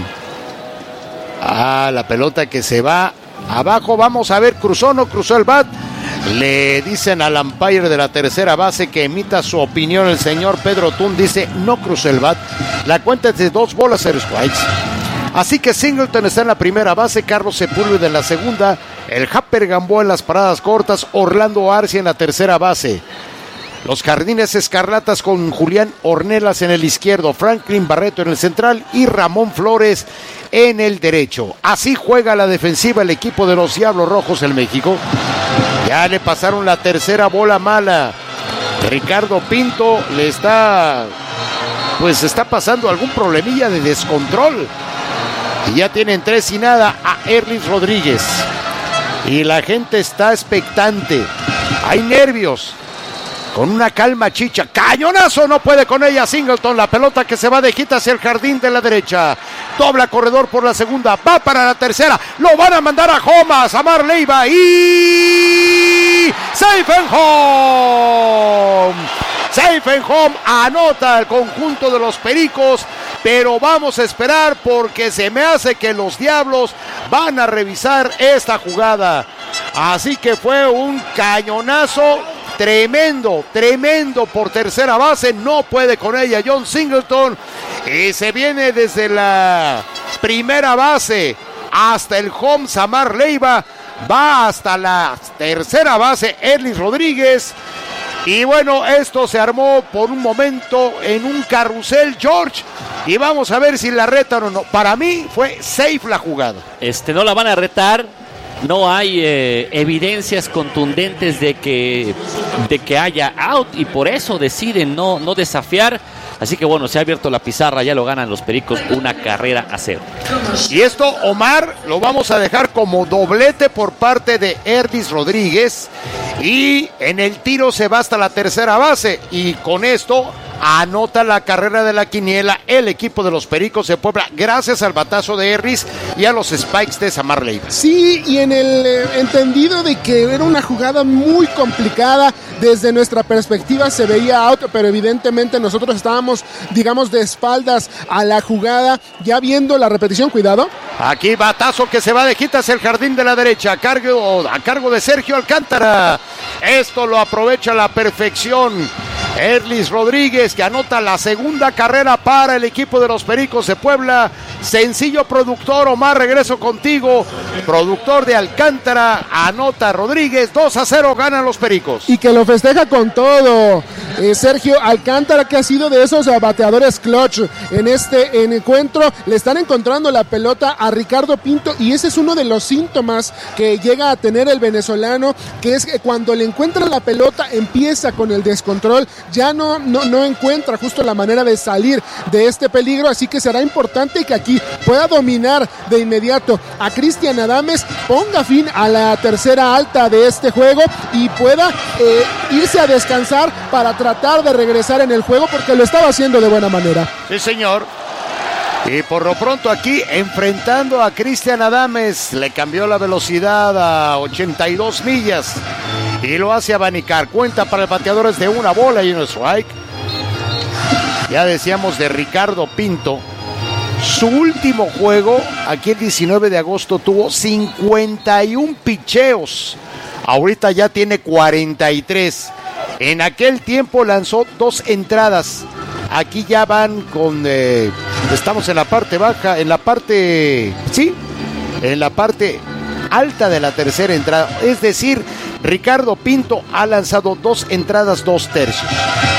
Ah, la pelota que se va abajo. Vamos a ver, cruzó o no cruzó el bat. Le dicen al umpire de la tercera base que emita su opinión. El señor Pedro Tun dice no cruzó el bat. La cuenta es de dos bolas, cero strikes. Así que Singleton está en la primera base, Carlos Sepúlveda en la segunda, el Japper Gamboa en las paradas cortas, Orlando Arcia en la tercera base. Los Jardines Escarlatas con Julián Ornelas en el izquierdo, Franklin Barreto en el central y Ramón Flores en el derecho. Así juega la defensiva el equipo de los Diablos Rojos del México. Ya le pasaron la tercera bola mala. Ricardo Pinto le está, pues está pasando algún problemilla de descontrol. Y ya tienen tres y nada a Erlis Rodríguez. Y la gente está expectante. Hay nervios. Con una calma chicha. Cañonazo, no puede con ella Singleton. La pelota que se va de hit hacia el jardín de la derecha. Dobla corredor por la segunda. Va para la tercera. Lo van a mandar a home. Samar Leiva. Y safe and home. Safe and home. Anota el conjunto de los Pericos. Pero vamos a esperar porque se me hace que los Diablos van a revisar esta jugada. Así que fue un cañonazo. Tremendo, tremendo por tercera base, no puede con ella John Singleton y se viene desde la primera base hasta el home Samar Leiva, va hasta la tercera base Erlis Rodríguez y bueno, esto se armó por un momento en un carrusel, George, y vamos a ver si la retan o no. Para mí fue safe la jugada. Este, no la van a retar. No hay eh, evidencias contundentes de que, de que haya out y por eso deciden no, no desafiar. Así que bueno, se ha abierto la pizarra, ya lo ganan los Pericos, una carrera a cero. Y esto, Omar, lo vamos a dejar como doblete por parte de Erlis Rodríguez. Y en el tiro se va hasta la tercera base. Y con esto anota la carrera de la quiniela el equipo de los Pericos de Puebla, gracias al batazo de Erlis y a los spikes de Samar Leiva. Sí, y en el eh, entendido de que era una jugada muy complicada, desde nuestra perspectiva se veía out, pero evidentemente nosotros estábamos, digamos, de espaldas a la jugada, ya viendo la repetición, cuidado. Aquí batazo que se va de hit hacia el jardín de la derecha, a cargo, a cargo de Sergio Alcántara. Esto lo aprovecha a la perfección Erlis Rodríguez, que anota la segunda carrera para el equipo de los Pericos de Puebla. Sencillo productor, Omar, regreso contigo. Productor de Alcántara, anota Rodríguez, dos a cero ganan los Pericos. Y que lo festeja con todo. Eh, Sergio Alcántara, que ha sido de esos bateadores clutch en este encuentro. Le están encontrando la pelota a Ricardo Pinto y ese es uno de los síntomas que llega a tener el venezolano, que es que cuando le encuentra la pelota empieza con el descontrol, ya no, no, no encuentra justo la manera de salir de este peligro, así que será importante que aquí pueda dominar de inmediato a Cristian Adames, ponga fin a la tercera alta de este juego y pueda eh, irse a descansar para tratar de regresar en el juego, porque lo estaba haciendo de buena manera. Sí, señor. Y por lo pronto aquí, enfrentando a Cristian Adames, le cambió la velocidad a ochenta y dos millas y lo hace abanicar. Cuenta para el bateador es de una bola y un strike. Ya decíamos de Ricardo Pinto. Su último juego, aquí el diecinueve de agosto, tuvo cincuenta y un picheos. Ahorita ya tiene cuarenta y tres. En aquel tiempo lanzó dos entradas. Aquí ya van con... Eh, estamos en la parte baja, en la parte... Sí, en la parte alta de la tercera entrada. Es decir, Ricardo Pinto ha lanzado dos entradas, dos tercios.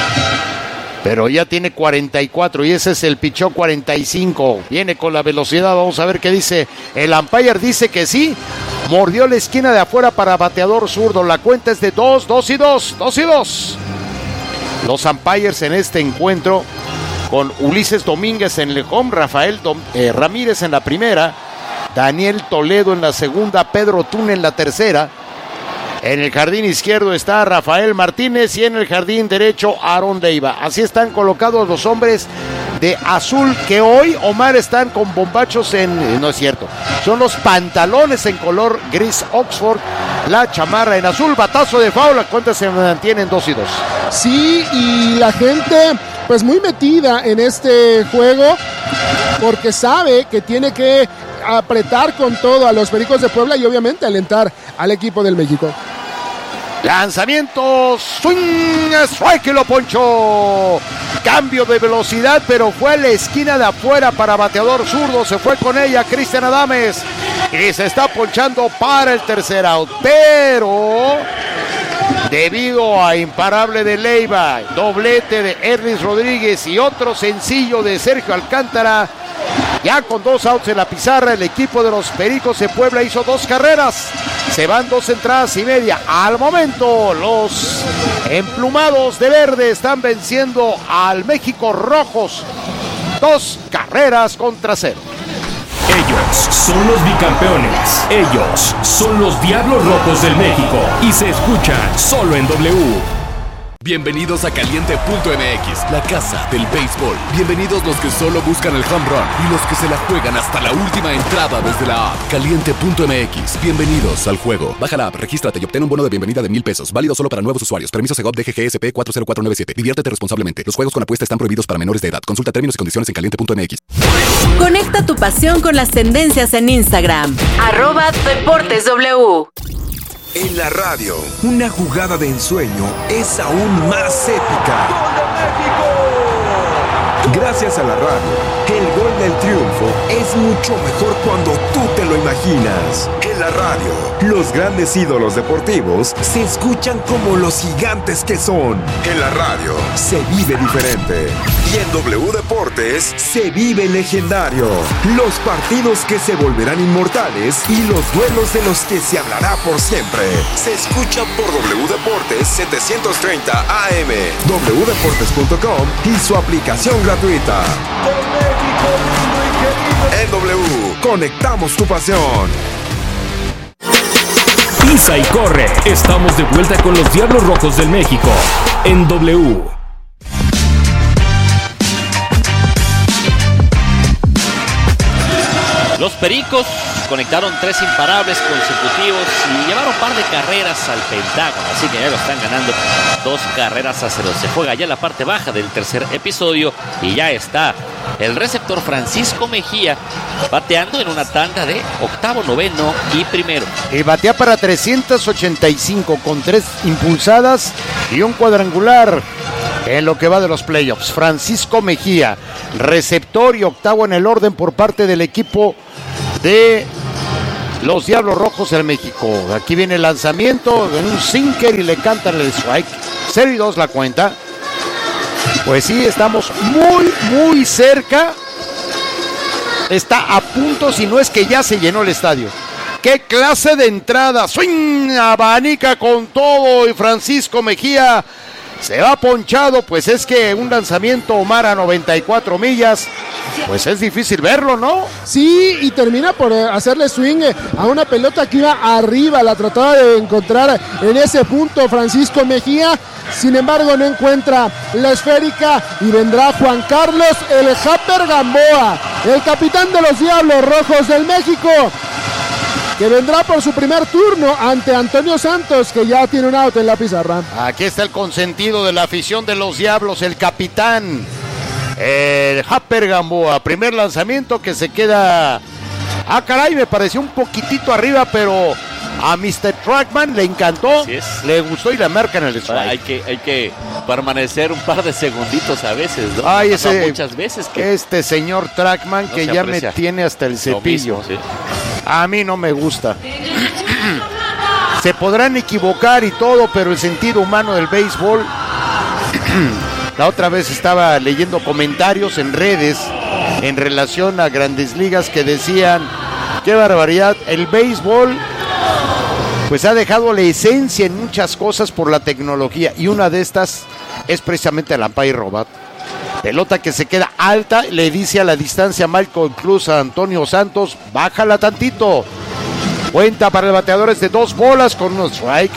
Pero ya tiene cuarenta y cuatro y ese es el picheo cuarenta y cinco. Viene con la velocidad, vamos a ver qué dice. El umpire dice que sí. Mordió la esquina de afuera para bateador zurdo. La cuenta es de dos, dos y dos, dos y dos. Los umpires en este encuentro con Ulises Domínguez en el home, Rafael Dom, eh, Ramírez en la primera, Daniel Toledo en la segunda, Pedro Tune en la tercera. En el jardín izquierdo está Rafael Martínez y en el jardín derecho Aaron Leiva. Así están colocados los hombres de azul, que hoy, Omar, están con bombachos en... No es cierto, son los pantalones en color gris Oxford, la chamarra en azul, batazo de foul, la cuenta se mantiene en dos y dos. Sí, y la gente pues muy metida en este juego porque sabe que tiene que apretar con todo a los Pericos de Puebla y obviamente alentar al equipo del México. Lanzamiento, swing, strike, lo ponchó. Cambio de velocidad, pero fue a la esquina de afuera para bateador zurdo. Se fue con ella Cristian Adames y se está ponchando para el tercer out. Pero debido a imparable de Leiva, doblete de Erlis Rodríguez y otro sencillo de Sergio Alcántara, ya con dos outs en la pizarra, el equipo de los Pericos de Puebla hizo dos carreras. Se van dos entradas y media. Al momento, los emplumados de verde están venciendo al México Rojos. Dos carreras contra cero. Ellos son los bicampeones. Ellos son los Diablos Rojos del México. Y se escuchan solo en W. Bienvenidos a Caliente punto M X, la casa del béisbol. Bienvenidos los que solo buscan el home run y los que se la juegan hasta la última entrada desde la app. Caliente punto M X, bienvenidos al juego. Baja la app, regístrate y obtén un bono de bienvenida de mil pesos. Válido solo para nuevos usuarios. Permiso Segov D G G S P cuatro cero cuatro nueve siete. Diviértete responsablemente. Los juegos con apuesta están prohibidos para menores de edad. Consulta términos y condiciones en Caliente punto M X. Conecta tu pasión con las tendencias en Instagram. Arroba Deportes W. En la radio, una jugada de ensueño es aún más épica. Gracias a la radio, el gol del triunfo es mucho mejor cuando tú te lo imaginas. En la radio, los grandes ídolos deportivos se escuchan como los gigantes que son. En la radio, se vive diferente. Y en W Deportes, se vive legendario. Los partidos que se volverán inmortales y los duelos de los que se hablará por siempre. Se escucha por W Deportes setecientos treinta A M, w deportes punto com y su aplicación gratuita. En W, conectamos tu pasión. Pisa y corre. Estamos de vuelta con los Diablos Rojos del México. En W. Los Pericos conectaron tres imparables consecutivos y llevaron un par de carreras al Pentágono, así que ya lo están ganando dos carreras a cero. Se juega ya la parte baja del tercer episodio y ya está el receptor Francisco Mejía bateando en una tanda de octavo, noveno y primero. Y batea para trescientos ochenta y cinco con tres impulsadas y un cuadrangular en lo que va de los playoffs. Francisco Mejía, receptor y octavo en el orden por parte del equipo de los Diablos Rojos del México. Aquí viene el lanzamiento en un sinker y le cantan el strike. cero y dos la cuenta. Pues sí, estamos muy, muy cerca. Está a punto, si no es que ya se llenó el estadio. ¡Qué clase de entrada! ¡Swing! Abanica con todo y Francisco Mejía se va ponchado. Pues es que un lanzamiento Omar a noventa y cuatro millas, pues es difícil verlo, ¿no? Sí, y termina por hacerle swing a una pelota que iba arriba. La trataba de encontrar en ese punto Francisco Mejía. Sin embargo, no encuentra la esférica y vendrá Juan Carlos el Japper Gamboa, el capitán de los Diablos Rojos del México, que vendrá por su primer turno ante Antonio Santos, que ya tiene un out en la pizarra. Aquí está el consentido de la afición de los Diablos, el capitán, el Japper Gamboa. Primer lanzamiento que se queda... Ah, caray, me pareció un poquitito arriba, pero a mister Trackman le encantó, le gustó y la marca en el strike. Hay que, hay que permanecer un par de segunditos a veces, ¿no? Ay, ese, muchas veces que este señor Trackman no que ya me tiene hasta el cepillo. Mismo, ¿sí? A mí no me gusta. Se podrán equivocar y todo, pero el sentido humano del béisbol. La otra vez estaba leyendo comentarios en redes en relación a Grandes Ligas que decían, qué barbaridad, el béisbol pues ha dejado la esencia en muchas cosas por la tecnología, y una de estas es precisamente el umpire robot. Pelota que se queda alta, le dice a la distancia Michael Cruz a Antonio Santos, bájala tantito. Cuenta para el bateador es de dos bolas con un strike.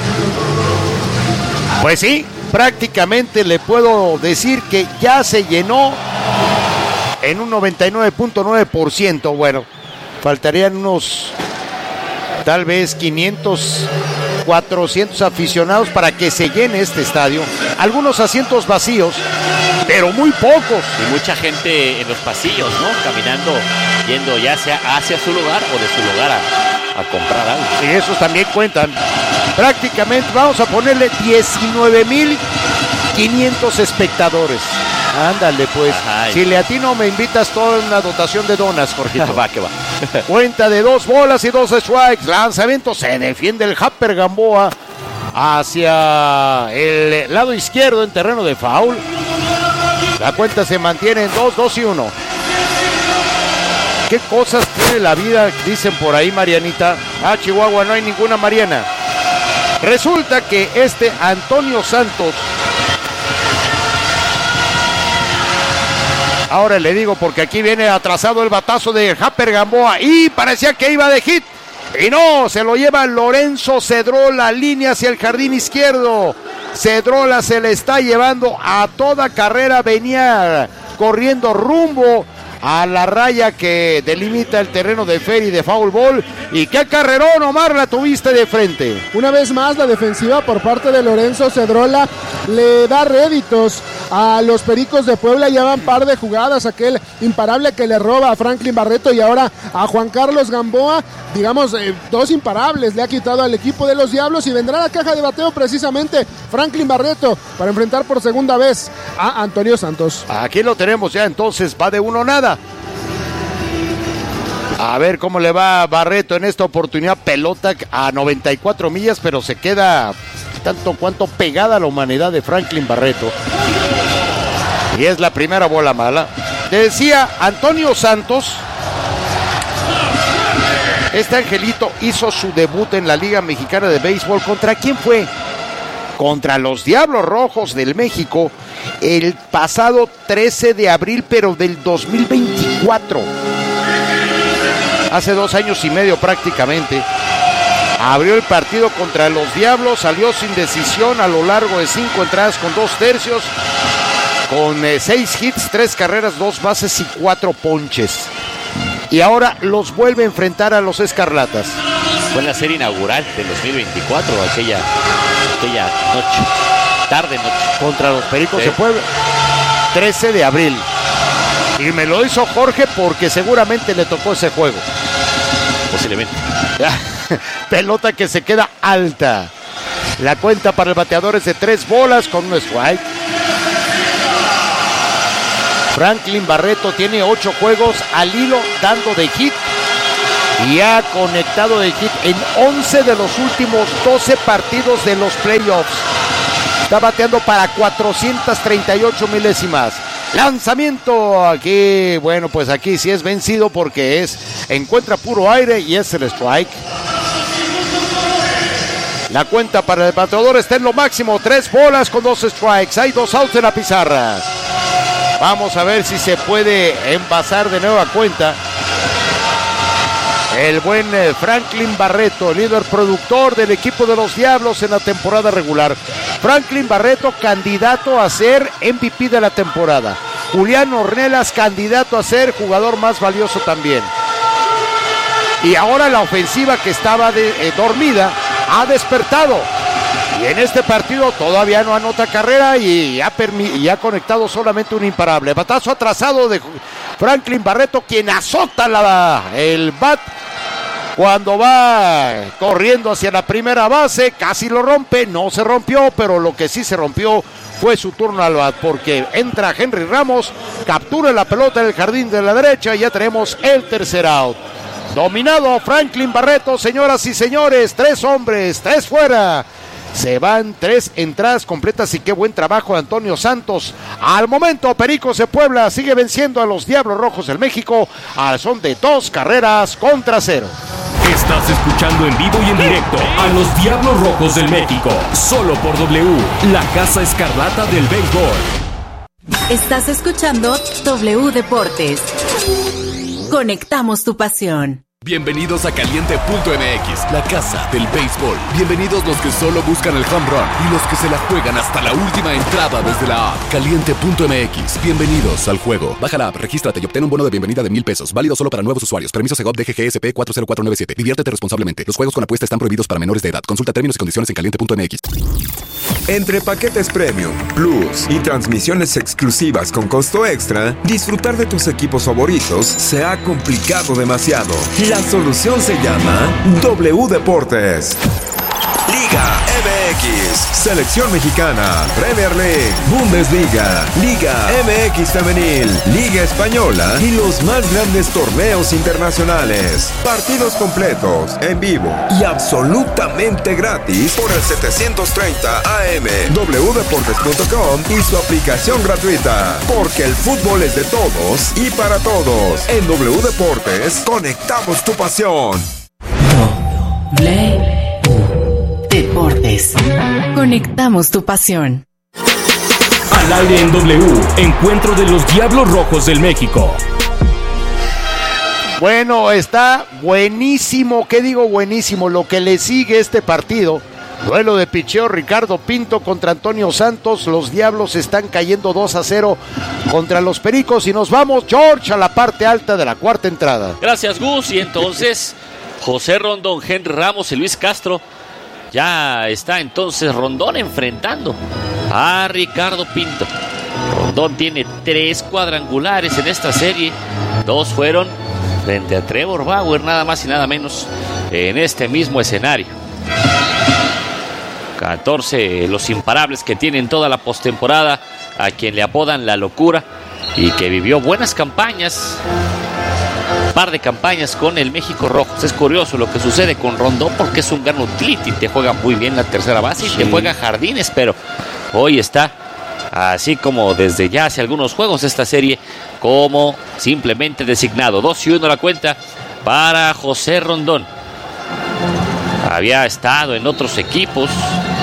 Pues sí, prácticamente le puedo decir que ya se llenó en un noventa y nueve punto nueve por ciento. Bueno, faltarían unos tal vez quinientos, cuatrocientos aficionados para que se llene este estadio. Algunos asientos vacíos, pero muy pocos. Y mucha gente en los pasillos, ¿no? Caminando, yendo ya sea hacia su lugar o de su lugar a, a comprar algo. Y esos también cuentan. Prácticamente vamos a ponerle diecinueve mil quinientos espectadores. Ándale pues. Ajá, si le atino me invitas toda una dotación de donas, Jorgito. Va, que va. Cuenta de dos bolas y dos strikes. Lanzamiento, se defiende el Japper Gamboa hacia el lado izquierdo en terreno de foul. La cuenta se mantiene en dos, dos y uno. ¿Qué cosas tiene la vida? Dicen por ahí, Marianita. Ah, Chihuahua, no hay ninguna Mariana. Resulta que este Antonio Santos, ahora le digo porque aquí viene atrasado el batazo de Japper Gamboa y parecía que iba de hit. Y no, se lo lleva Lorenzo Cedrola, línea hacia el jardín izquierdo. Cedrola se le está llevando a toda carrera, venía corriendo rumbo a la raya que delimita el terreno de fair y de foul ball. Y qué carrerón, Omar, la tuviste de frente. Una vez más la defensiva por parte de Lorenzo Cedrola le da réditos a los Pericos de Puebla. Llevan par de jugadas, aquel imparable que le roba a Franklin Barreto y ahora a Juan Carlos Gamboa. Digamos, eh, dos imparables le ha quitado al equipo de los Diablos y vendrá a la caja de bateo precisamente Franklin Barreto para enfrentar por segunda vez a Antonio Santos. Aquí lo tenemos ya, entonces va de uno nada. A ver cómo le va a Barreto en esta oportunidad. Pelota a noventa y cuatro millas, pero se queda tanto cuanto pegada a la humanidad de Franklin Barreto. Y es la primera bola mala. Decía Antonio Santos, este angelito hizo su debut en la Liga Mexicana de Béisbol. ¿Contra quién fue? Contra los Diablos Rojos del México el pasado trece de abril, pero del dos mil veinticuatro. Hace dos años y medio prácticamente. Abrió el partido contra los Diablos, salió sin decisión a lo largo de cinco entradas con dos tercios, con eh, seis hits, tres carreras, dos bases y cuatro ponches. y ahora los vuelve a enfrentar a los Escarlatas. Fue en la serie inaugural del dos mil veinticuatro, aquella, aquella noche, tarde noche. Contra los Pericos de Puebla, trece de abril. Y me lo hizo Jorge porque seguramente le tocó ese juego. Posiblemente. Pelota que se queda alta. La cuenta para el bateador es de tres bolas con un strike. Franklin Barreto tiene ocho juegos al hilo dando de hit y ha conectado de hit en once de los últimos doce partidos de los playoffs. Está bateando para cuatrocientas treinta y ocho milésimas. Lanzamiento aquí, bueno, pues aquí sí es vencido porque es encuentra puro aire y es el strike. La cuenta para el bateador está en lo máximo, tres bolas con dos strikes. Hay dos outs en la pizarra. Vamos a ver si se puede envasar de nueva cuenta el buen Franklin Barreto, líder productor del equipo de los Diablos en la temporada regular. Franklin Barreto, candidato a ser M V P de la temporada. Julián Ornelas, candidato a ser jugador más valioso también. Y ahora la ofensiva que estaba de, eh, dormida ha despertado. Y en este partido todavía no anota carrera y ha, permi- y ha conectado solamente un imparable. Batazo atrasado de Franklin Barreto, quien azota la, el bat cuando va corriendo hacia la primera base. Casi lo rompe, no se rompió, pero lo que sí se rompió fue su turno al bat, porque entra Henry Ramos, captura la pelota en el jardín de la derecha y ya tenemos el tercer out. Dominado Franklin Barreto, señoras y señores, tres hombres, tres fuera. Se van tres entradas completas y qué buen trabajo de Antonio Santos. Al momento, Pericos de Puebla sigue venciendo a los Diablos Rojos del México al son de dos carreras contra cero. Estás escuchando en vivo y en directo a los Diablos Rojos del México, solo por W, la Casa Escarlata del Béisbol. Estás escuchando W Deportes. Conectamos tu pasión. Bienvenidos a Caliente punto M X, la casa del béisbol. Bienvenidos los que solo buscan el home run y los que se la juegan hasta la última entrada desde la app. Caliente punto M X, bienvenidos al juego. Baja la app, regístrate y obtén un bono de bienvenida de mil pesos. Válido solo para nuevos usuarios. Permiso Segov D G G S P cuatro cero cuatro nueve siete. Diviértete responsablemente. Los juegos con apuesta están prohibidos para menores de edad. Consulta términos y condiciones en caliente punto M X. Entre paquetes Premium, Plus y transmisiones exclusivas con costo extra, disfrutar de tus equipos favoritos se ha complicado demasiado. La solución se llama W Deportes. Liga M X, Selección Mexicana, Premier League, Bundesliga, Liga M X Femenil, Liga Española y los más grandes torneos internacionales. Partidos completos, en vivo y absolutamente gratis por el setecientos treinta A M, w deportes punto com y su aplicación gratuita. Porque el fútbol es de todos y para todos. En W Deportes, conectamos tu pasión. W Deportes. Conectamos tu pasión. Al aire en W, encuentro de los Diablos Rojos del México. Bueno, está buenísimo, ¿qué digo buenísimo? Lo que le sigue este partido. Duelo de picheo, Ricardo Pinto contra Antonio Santos. Los Diablos están cayendo dos a cero contra los Pericos. Y nos vamos, George, a la parte alta de la cuarta entrada. Gracias, Gus. Y entonces, José Rondón, Henry Ramos y Luis Castro. Ya está entonces Rondón enfrentando a Ricardo Pinto. Rondón tiene tres cuadrangulares en esta serie. Dos fueron frente a Trevor Bauer, nada más y nada menos, en este mismo escenario. catorce los imparables que tienen toda la postemporada, a quien le apodan la locura y que vivió buenas campañas. Par de campañas con el México Rojos. Es curioso lo que sucede con Rondón porque es un gran utility, te juega muy bien la tercera base y sí, te juega jardines, pero hoy está, así como desde ya hace algunos juegos esta serie, como simplemente designado. dos y uno la cuenta para José Rondón. Había estado en otros equipos,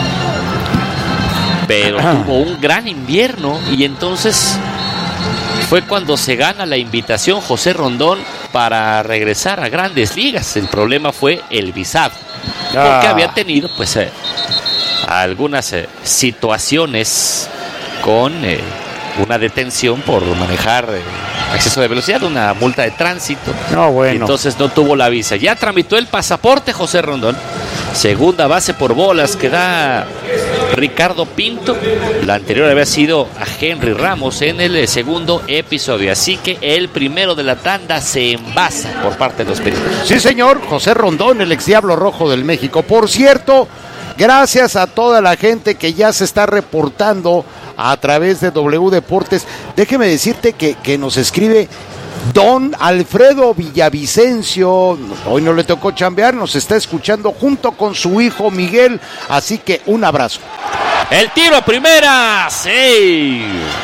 pero tuvo un gran invierno y entonces fue cuando se gana la invitación José Rondón para regresar a Grandes Ligas. El problema fue el visado, porque ah. había tenido pues eh, algunas eh, situaciones con eh, una detención por manejar eh, exceso de velocidad, una multa de tránsito. No, bueno. Entonces no tuvo la visa. Ya tramitó el pasaporte José Rondón. Segunda base por bolas que da Ricardo Pinto. La anterior había sido a Henry Ramos en el segundo episodio. Así que el primero de la tanda se envasa por parte de los Pericos. Sí, señor. José Rondón, el ex Diablo Rojo del México. Por cierto, gracias a toda la gente que ya se está reportando a través de W Deportes. Déjeme decirte que, que nos escribe Don Alfredo Villavicencio. Hoy no le tocó chambear, nos está escuchando junto con su hijo Miguel, así que un abrazo. El tiro a primera, sí.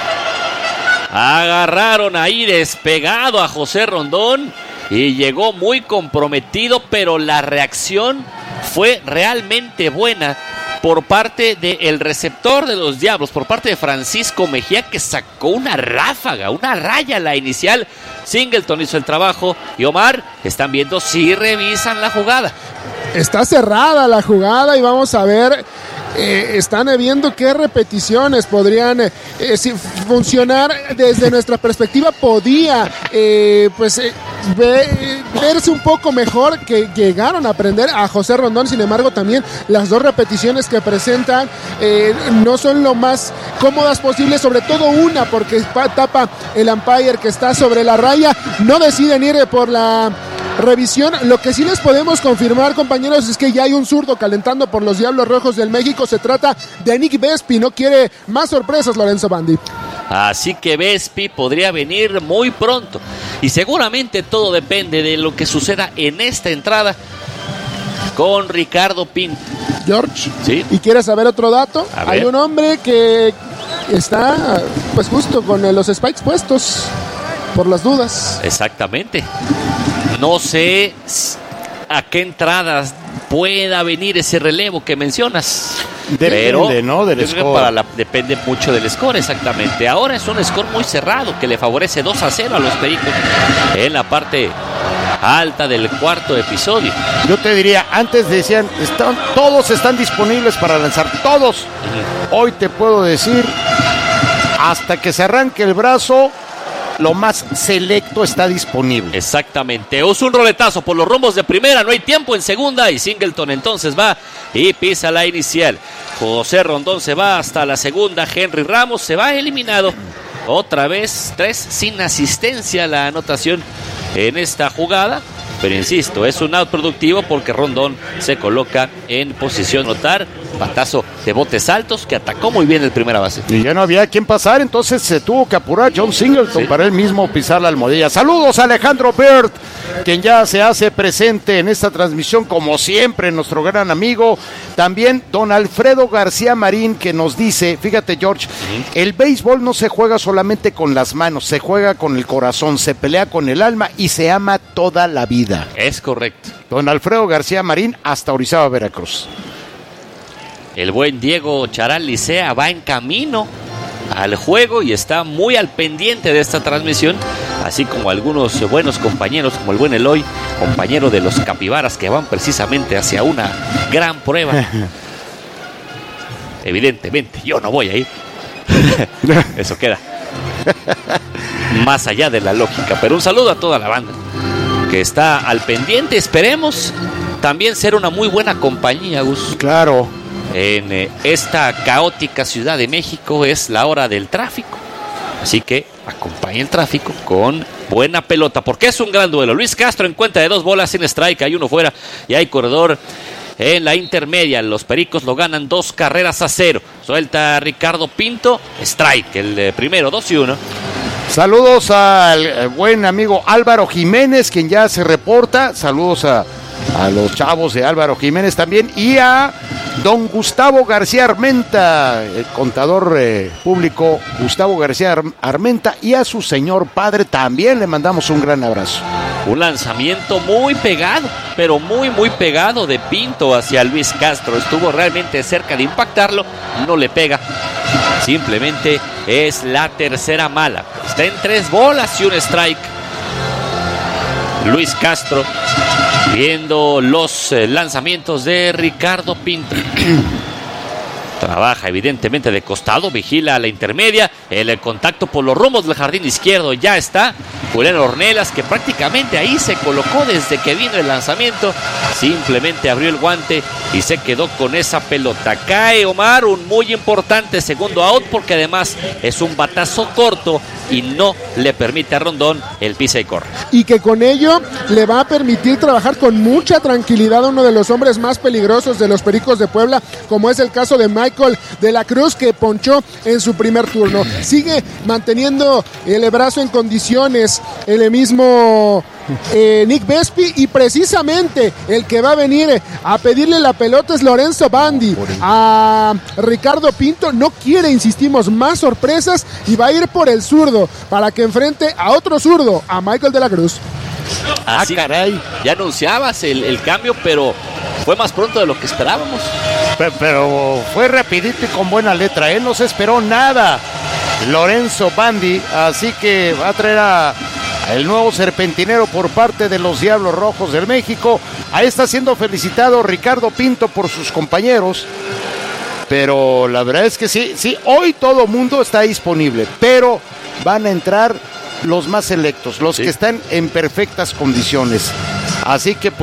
Agarraron ahí despegado a José Rondón y llegó muy comprometido, pero la reacción fue realmente buena por parte del receptor de los Diablos, por parte de Francisco Mejía, que sacó una ráfaga, una raya a la inicial. Singleton hizo el trabajo y Omar, están viendo si revisan la jugada. Está cerrada la jugada y vamos a ver, eh, están viendo qué repeticiones podrían eh, si funcionar. Desde nuestra perspectiva podía eh, pues eh, ve, verse un poco mejor, que llegaron a aprender a José Rondón. Sin embargo, también las dos repeticiones que presentan eh, no son lo más cómodas posibles, sobre todo una porque tapa el umpire que está sobre la raya. No deciden ir por la revisión. Lo que sí les podemos confirmar, compañeros, es que ya hay un zurdo calentando por los Diablos Rojos del México. Se trata de Nick Vespi. No quiere más sorpresas Lorenzo Bandi. Así que Vespi podría venir muy pronto. Y seguramente todo depende de lo que suceda en esta entrada con Ricardo Pinto. George, ¿sí? ¿Y quieres saber otro dato? Hay un hombre que está pues justo con los spikes puestos por las dudas. Exactamente. No sé a qué entradas pueda venir ese relevo que mencionas. Depende, pero ¿no? Del score. Para la, depende mucho del score, exactamente. Ahora es un score muy cerrado que le favorece dos a cero a los Pericos en la parte alta del cuarto episodio. Yo te diría, antes decían, están, todos están disponibles para lanzar, todos. Uh-huh. Hoy te puedo decir, hasta que se arranque el brazo, lo más selecto está disponible. Exactamente. Es un roletazo por los rumbos de primera, no hay tiempo en segunda y Singleton entonces va y pisa la inicial. José Rondón se va hasta la segunda, Henry Ramos se va eliminado. Otra vez, tres sin asistencia a la anotación en esta jugada. Pero insisto, es un out productivo porque Rondón se coloca en posición de notar. Batazo de botes altos que atacó muy bien el primera base. Y ya no había quien pasar, entonces se tuvo que apurar John Singleton, ¿sí?, para él mismo pisar la almohadilla. Saludos a Alejandro Bird, quien ya se hace presente en esta transmisión, como siempre, nuestro gran amigo. También don Alfredo García Marín, que nos dice, fíjate George, uh-huh. el béisbol no se juega solamente con las manos, se juega con el corazón, se pelea con el alma y se ama toda la vida. Es correcto. Don Alfredo García Marín, hasta Orizaba, Veracruz. El buen Diego Charal Licea va en camino al juego y está muy al pendiente de esta transmisión, así como algunos buenos compañeros, como el buen Eloy, compañero de los Capibaras, que van precisamente hacia una gran prueba. Evidentemente, yo no voy a ir. Eso queda más allá de la lógica, pero un saludo a toda la banda que está al pendiente. Esperemos también ser una muy buena compañía, Gus. Claro. En eh, esta caótica Ciudad de México es la hora del tráfico. Así que acompañe el tráfico con buena pelota, porque es un gran duelo. Luis Castro en cuenta de dos bolas sin strike, hay uno fuera y hay corredor en la intermedia. Los Pericos lo ganan dos carreras a cero. Suelta Ricardo Pinto, strike, el eh, primero, dos y uno. Saludos al buen amigo Álvaro Jiménez, quien ya se reporta. Saludos a, a los chavos de Álvaro Jiménez también. Y a don Gustavo García Armenta, el contador eh, público Gustavo García Armenta. Y a su señor padre también le mandamos un gran abrazo. Un lanzamiento muy pegado, pero muy muy pegado de Pinto hacia Luis Castro. Estuvo realmente cerca de impactarlo, no le pega. Simplemente es la tercera mala. Está en tres bolas y un strike. Luis Castro viendo los eh, lanzamientos de Ricardo Pinto. Trabaja evidentemente de costado, vigila la intermedia, el contacto por los rumbos del jardín izquierdo ya está. Julián Ornelas, que prácticamente ahí se colocó desde que vino el lanzamiento, simplemente abrió el guante y se quedó con esa pelota. Cae Omar, un muy importante segundo out, porque además es un batazo corto y no le permite a Rondón el pisa y corre. Y que con ello le va a permitir trabajar con mucha tranquilidad a uno de los hombres más peligrosos de los Pericos de Puebla, como es el caso de Michael de la Cruz, que ponchó en su primer turno. Sigue manteniendo el brazo en condiciones el mismo eh, Nick Vespi, y precisamente el que va a venir a pedirle la pelota es Lorenzo Bandi. A Ricardo Pinto no quiere, insistimos, más sorpresas y va a ir por el zurdo para que enfrente a otro zurdo, a Michael de la Cruz. Así, ah, caray. Ya anunciabas el, el cambio, pero fue más pronto de lo que esperábamos. Pero, pero fue rapidito y con buena letra, él no se esperó nada. Lorenzo Bandi, así que va a traer a el nuevo serpentinero por parte de los Diablos Rojos del México. Ahí está siendo felicitado Ricardo Pinto por sus compañeros. Pero la verdad es que sí, sí, hoy todo mundo está disponible, pero van a entrar los más selectos, los sí. que están en perfectas condiciones. Así que pues